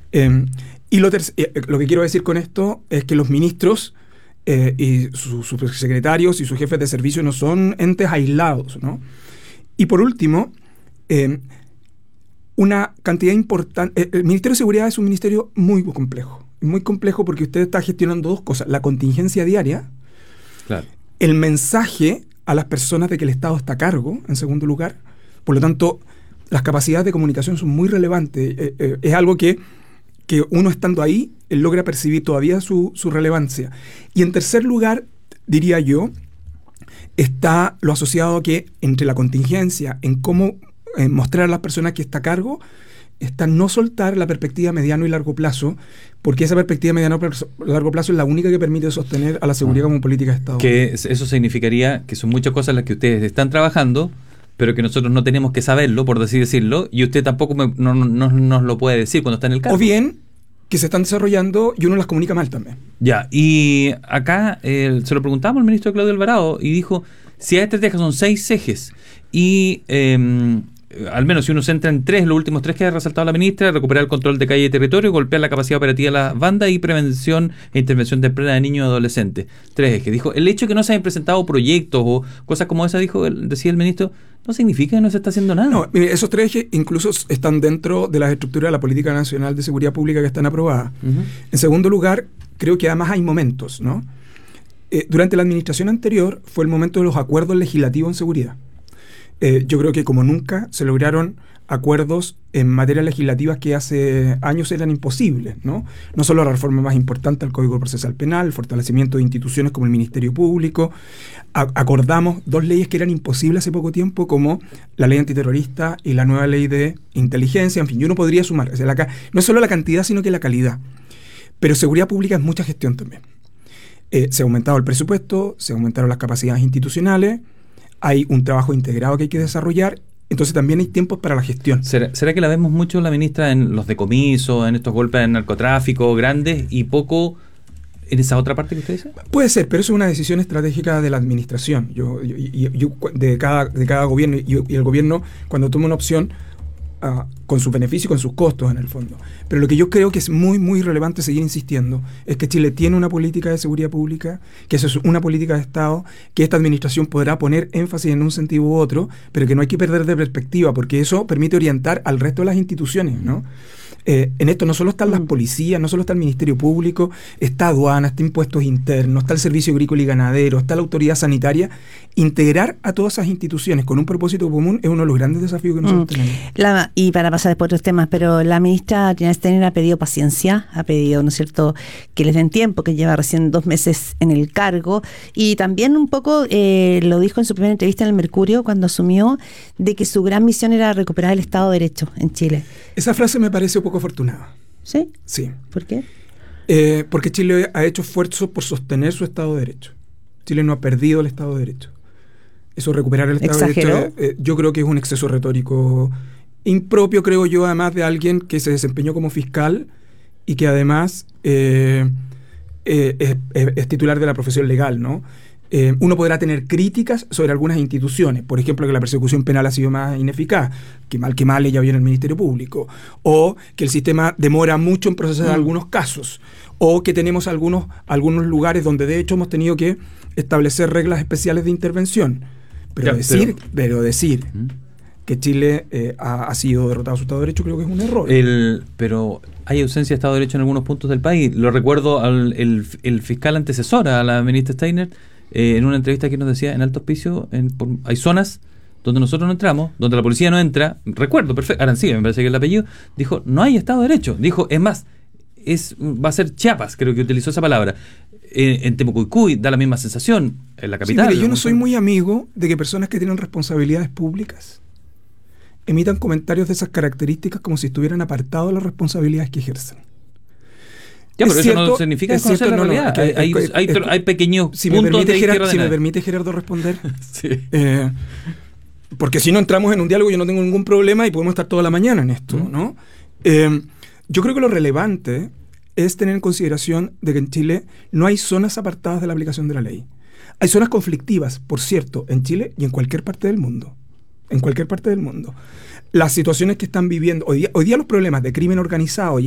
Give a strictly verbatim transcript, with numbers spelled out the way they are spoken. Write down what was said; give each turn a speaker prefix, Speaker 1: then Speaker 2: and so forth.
Speaker 1: Eh, y lo, ter- eh, lo que quiero decir con esto es que los ministros eh, y sus subsecretarios y sus jefes de servicio no son entes aislados, ¿no? Y por último, eh, una cantidad importante... Eh, el Ministerio de Seguridad es un ministerio muy complejo. Muy complejo porque usted está gestionando dos cosas. La contingencia diaria,
Speaker 2: claro.
Speaker 1: El mensaje a las personas de que el Estado está a cargo, en segundo lugar. Por lo tanto, las capacidades de comunicación son muy relevantes. Eh, eh, es algo que, que uno estando ahí, él logra percibir todavía su, su relevancia. Y en tercer lugar, diría yo, está lo asociado a que entre la contingencia, en cómo eh, mostrar a las personas que está a cargo, está no soltar la perspectiva mediano y largo plazo, porque esa perspectiva mediano y largo plazo es la única que permite sostener a la seguridad como política de Estado.
Speaker 2: Que eso significaría que son muchas cosas las que ustedes están trabajando, pero que nosotros no tenemos que saberlo, por así decirlo, y usted tampoco me, no, no, no nos lo puede decir cuando está en el cargo.
Speaker 1: O bien que se están desarrollando y uno las comunica mal también.
Speaker 2: Ya, y acá eh, se lo preguntamos al ministro Claudio Alvarado y dijo, si hay estrategias son seis ejes y eh, al menos si uno se entra en tres, los últimos tres que ha resaltado la ministra: recuperar el control de calle y territorio, golpear la capacidad operativa de las bandas y prevención e intervención temprana de niños y adolescentes. Tres ejes. Dijo, el hecho de que no se hayan presentado proyectos o cosas como esa, dijo, decía el ministro, no significa que no se está haciendo nada.
Speaker 1: No, mire, esos tres ejes incluso están dentro de las estructuras de la Política Nacional de Seguridad Pública que están aprobadas. Uh-huh. En segundo lugar, creo que además hay momentos, ¿no? Eh, durante la administración anterior fue el momento de los acuerdos legislativos en seguridad. Eh, yo creo que como nunca se lograron acuerdos en materia legislativa que hace años eran imposibles, ¿no? No solo la reforma más importante al Código Procesal Penal, el fortalecimiento de instituciones como el Ministerio Público. A- acordamos dos leyes que eran imposibles hace poco tiempo, como la ley antiterrorista y la nueva ley de inteligencia. En fin, yo uno podría sumar. O sea, la ca- no es solo la cantidad, sino que la calidad. Pero seguridad pública es mucha gestión también. Eh, se ha aumentado el presupuesto, se aumentaron las capacidades institucionales, hay un trabajo integrado que hay que desarrollar, entonces también hay tiempos para la gestión.
Speaker 2: ¿Será, será que la vemos mucho la ministra en los decomisos, en estos golpes de narcotráfico grandes y poco en esa otra parte que usted dice?
Speaker 1: Puede ser, pero eso es una decisión estratégica de la administración, yo, yo, yo, yo, de, cada, de cada gobierno, y, y el gobierno cuando toma una opción, Uh, con sus beneficios y con sus costos en el fondo. Pero lo que yo creo que es muy, muy relevante seguir insistiendo es que Chile tiene una política de seguridad pública, que eso es una política de Estado, que esta administración podrá poner énfasis en un sentido u otro, pero que no hay que perder de perspectiva, porque eso permite orientar al resto de las instituciones, ¿no? Eh, en esto no solo están las policías, no solo está el Ministerio Público, está aduana, está impuestos internos, está el Servicio Agrícola y Ganadero, está la autoridad sanitaria. Integrar a todas esas instituciones con un propósito común es uno de los grandes desafíos que nosotros mm. tenemos.
Speaker 3: La, y para pasar después a otros temas, pero la ministra Trinidad Steiner ha pedido paciencia, ha pedido, ¿no es cierto?, que les den tiempo, que lleva recién dos meses en el cargo, y también un poco eh, lo dijo en su primera entrevista en el Mercurio cuando asumió, de que su gran misión era recuperar el Estado de Derecho en Chile.
Speaker 1: Esa frase me parece un poco afortunada.
Speaker 3: ¿Sí?
Speaker 1: Sí.
Speaker 3: ¿Por qué?
Speaker 1: Eh, porque Chile ha hecho esfuerzos por sostener su Estado de Derecho. Chile no ha perdido el Estado de Derecho. Eso, recuperar el Estado
Speaker 3: ¿Exageró?
Speaker 1: de Derecho, eh, yo creo que es un exceso retórico impropio, creo yo, además de alguien que se desempeñó como fiscal y que además eh, eh, es, es, es titular de la profesión legal, ¿no? Eh, uno podrá tener críticas sobre algunas instituciones, por ejemplo, que la persecución penal ha sido más ineficaz, que mal que mal ella vio en el Ministerio Público, o que el sistema demora mucho en procesar mm. algunos casos, o que tenemos algunos, algunos lugares donde de hecho hemos tenido que establecer reglas especiales de intervención. Pero, ya, decir, pero, pero decir ¿Mm? que Chile eh, ha, ha sido derrotado a su Estado de Derecho, creo que es un error.
Speaker 2: El, pero hay ausencia de Estado de Derecho en algunos puntos del país. Lo recuerdo al el, el fiscal antecesor a la ministra Steiner, Eh, en una entrevista que nos decía, en Alto Hospicio en, por, hay zonas donde nosotros no entramos, donde la policía no entra, recuerdo perfecto, Arancibia me parece que es el apellido, dijo, no hay Estado de Derecho, dijo, es más, es va a ser Chiapas, creo que utilizó esa palabra, en, en Temucuicui da la misma sensación, en la capital.
Speaker 1: Sí, mire, yo no soy muy amigo de que personas que tienen responsabilidades públicas emitan comentarios de esas características como si estuvieran apartados de las responsabilidades que ejercen.
Speaker 2: Ya, pero
Speaker 1: es
Speaker 2: eso
Speaker 1: cierto,
Speaker 2: no significa
Speaker 1: es
Speaker 2: conocer
Speaker 1: cierto,
Speaker 2: la
Speaker 1: no,
Speaker 2: realidad.
Speaker 1: No,
Speaker 2: hay, hay,
Speaker 1: es,
Speaker 2: hay,
Speaker 1: es,
Speaker 2: hay pequeños
Speaker 1: si
Speaker 2: puntos
Speaker 1: me permite,
Speaker 2: de
Speaker 1: Gerard,
Speaker 2: izquierda.
Speaker 1: Si me permite, Gerardo, responder.
Speaker 2: Sí.
Speaker 1: Eh, porque si no entramos en un diálogo, yo no tengo ningún problema y podemos estar toda la mañana en esto, ¿Mm? ¿no? Eh, yo creo que lo relevante es tener en consideración de que en Chile no hay zonas apartadas de la aplicación de la ley. Hay zonas conflictivas, por cierto, en Chile y en cualquier parte del mundo. En cualquier parte del mundo. Las situaciones que están viviendo, hoy día, hoy día los problemas de crimen organizado y